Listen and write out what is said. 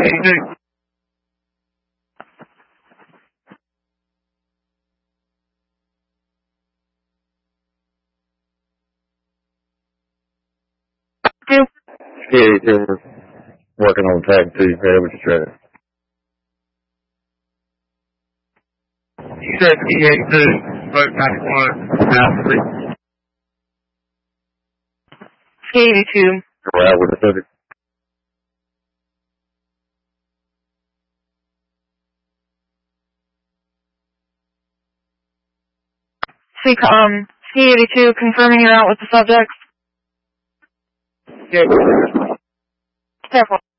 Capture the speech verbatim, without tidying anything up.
eighty-two. C eighty-two, working on tag two, head with the traffic. You said C eighty-two, vote ninety-one, now three. C eighty-two. Right with the subject. C, um, C eighty-two, confirming you're out with the subject. Yeah. Careful.